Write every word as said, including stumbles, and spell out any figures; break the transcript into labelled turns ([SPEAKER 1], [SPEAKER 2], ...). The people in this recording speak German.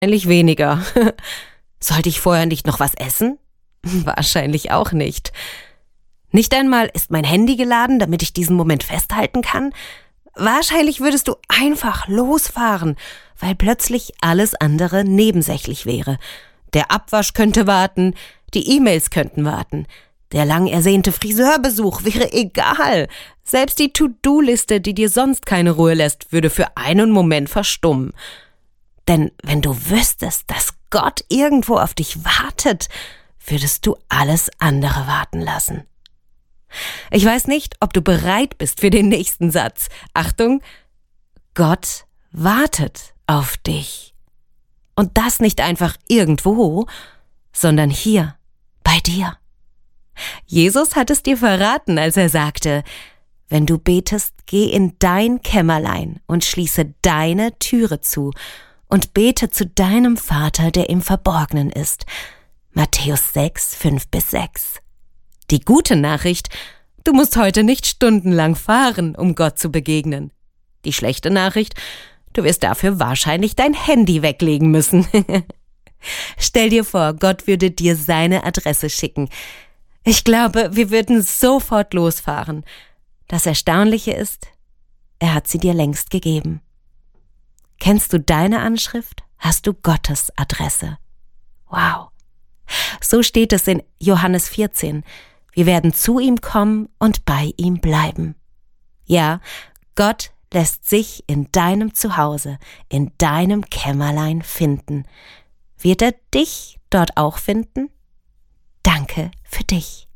[SPEAKER 1] Wahrscheinlich weniger. Sollte ich vorher nicht noch was essen? Wahrscheinlich auch nicht. Nicht einmal ist mein Handy geladen, damit ich diesen Moment festhalten kann? Wahrscheinlich würdest du einfach losfahren, weil plötzlich alles andere nebensächlich wäre. Der Abwasch könnte warten, die E-Mails könnten warten. Der lang ersehnte Friseurbesuch wäre egal. Selbst die To-Do-Liste, die dir sonst keine Ruhe lässt, würde für einen Moment verstummen. Denn wenn du wüsstest, dass Gott irgendwo auf dich wartet, würdest du alles andere warten lassen. Ich weiß nicht, ob du bereit bist für den nächsten Satz. Achtung, Gott wartet auf dich. Und das nicht einfach irgendwo, sondern hier, bei dir. Jesus hat es dir verraten, als er sagte, wenn du betest, geh in dein Kämmerlein und schließe deine Türe zu und bete zu deinem Vater, der im Verborgenen ist. Matthäus sechs, fünf bis sechs. Die gute Nachricht, du musst heute nicht stundenlang fahren, um Gott zu begegnen. Die schlechte Nachricht, du wirst dafür wahrscheinlich dein Handy weglegen müssen. Stell dir vor, Gott würde dir seine Adresse schicken. Ich glaube, wir würden sofort losfahren. Das Erstaunliche ist, er hat sie dir längst gegeben. Kennst du deine Anschrift? Hast du Gottes Adresse? Wow. So steht es in Johannes vierzehn. Wir werden zu ihm kommen und bei ihm bleiben. Ja, Gott lässt sich in deinem Zuhause, in deinem Kämmerlein finden. Wird er dich dort auch finden? Danke für dich.